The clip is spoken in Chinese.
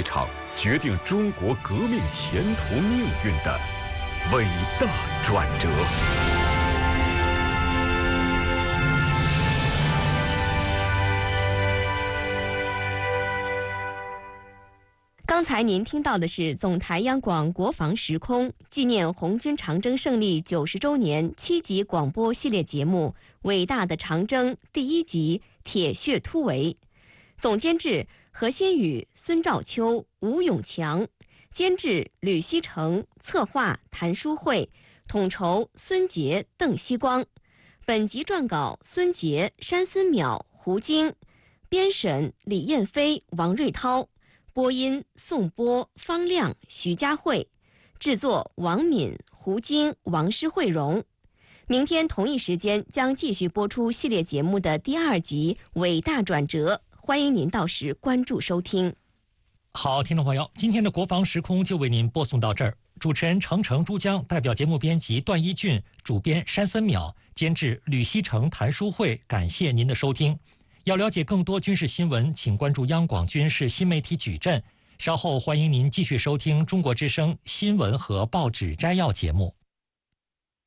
场决定中国革命前途命运的伟大转折。 刚才您听到的是总台央广国防时空纪念红军长征胜利90周年7集广播系列节目《伟大的长征》第1集《铁血突围》，总监制何先宇、孙兆秋、吴永强，监制吕锡成，策划谭书慧，统筹孙杰、邓锡光。本集撰稿孙杰、山森淼、胡晶，编审李燕飞、王瑞涛。播音宋波、方亮、徐佳慧，制作王敏、胡晶、王施慧荣。明天同一时间将继续播出系列节目的第2集《伟大转折》，欢迎您到时关注收听。 好，听众朋友，今天的国防时空就为您播送到这儿。主持人程程、珠江，代表节目编辑段一俊，主编山森淼，监制吕锡成、谭书慧，感谢您的收听。要了解更多军事新闻，请关注央广军事新媒体矩阵。稍后欢迎您继续收听中国之声新闻和报纸摘要节目。